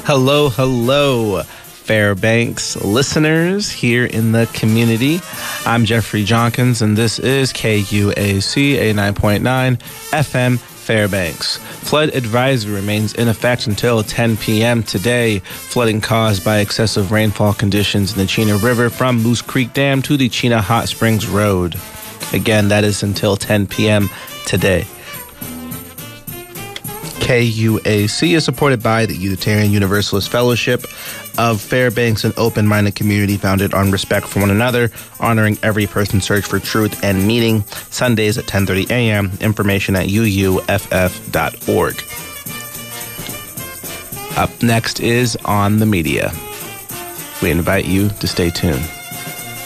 Hello, hello, Fairbanks listeners here in the community. I'm Jeffrey Jonkins, and this is KUAC 89.9 FM Fairbanks. Flood advisory remains in effect until 10 p.m. today. Flooding caused by excessive rainfall conditions in the Chena River from Moose Creek Dam to the Chena Hot Springs Road. Again, that is until 10 p.m. today. KUAC is supported by the Unitarian Universalist Fellowship of Fairbanks, an open-minded community founded on respect for one another, honoring every person's search for truth, and meeting Sundays at 10:30 a.m. Information at uuff.org. Up next is On the Media. We invite you to stay tuned.